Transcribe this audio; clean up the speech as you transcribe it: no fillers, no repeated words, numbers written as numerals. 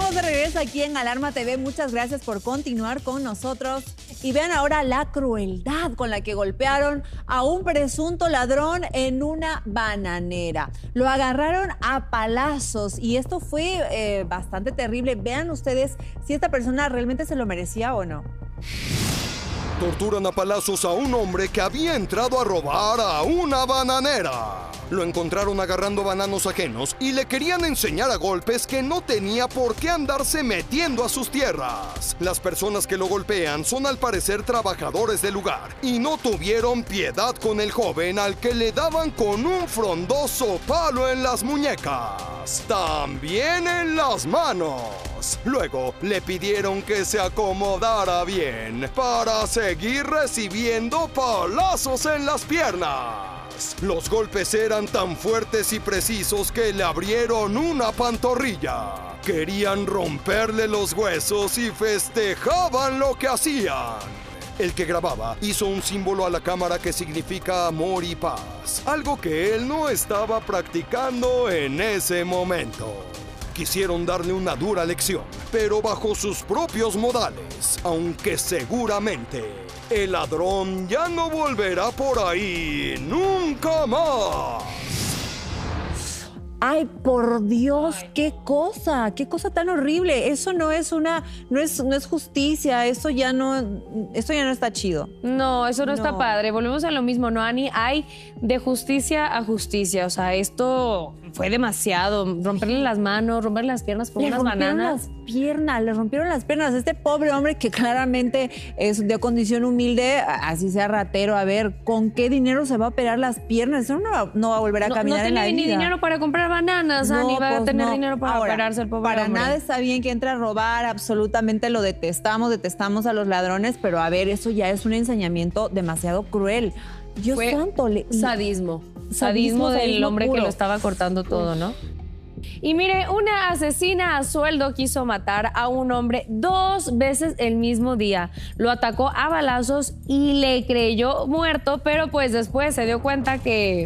estamos de regreso aquí en Alarma TV. Muchas gracias por continuar con nosotros. Y vean ahora la crueldad con la que golpearon a un presunto ladrón en una bananera. Lo agarraron a palazos y esto fue bastante terrible. Vean ustedes si esta persona realmente se lo merecía o no. Torturan a palazos a un hombre que había entrado a robar a una bananera. Lo encontraron agarrando bananos ajenos y le querían enseñar a golpes que no tenía por qué andarse metiendo a sus tierras. Las personas que lo golpean son al parecer trabajadores del lugar y no tuvieron piedad con el joven al que le daban con un frondoso palo en las muñecas. También en las manos. Luego le pidieron que se acomodara bien para seguir recibiendo palazos en las piernas. Los golpes eran tan fuertes y precisos que le abrieron una pantorrilla. Querían romperle los huesos y festejaban lo que hacían. El que grababa hizo un símbolo a la cámara que significa amor y paz, algo que él no estaba practicando en ese momento. Quisieron darle una dura lección, pero bajo sus propios modales, aunque seguramente el ladrón ya no volverá por ahí nunca más. Ay, por Dios, qué cosa tan horrible. Eso no es justicia, eso ya no está chido. No, eso no está padre. Volvemos a lo mismo, ¿no, Ani? Hay de justicia a justicia. O sea, esto fue demasiado. Romperle las manos, romperle las piernas con unas bananas. Le rompieron las piernas. Este pobre hombre que claramente es de condición humilde, así sea ratero, a ver, ¿con qué dinero se va a operar las piernas? Eso no va a volver a caminar en la vida. No tiene ni dinero para comprar bananas, Ani, va a tener dinero para operarse el pobre para hombre. nada está bien que entre a robar, absolutamente lo detestamos a los ladrones, pero a ver, eso ya es un ensañamiento demasiado cruel. Dios santo. Sadismo del hombre puro. que lo estaba cortando todo, ¿no? Y mire, una asesina a sueldo quiso matar a un hombre 2 veces el mismo día. Lo atacó a balazos y le creyó muerto, pero pues después se dio cuenta que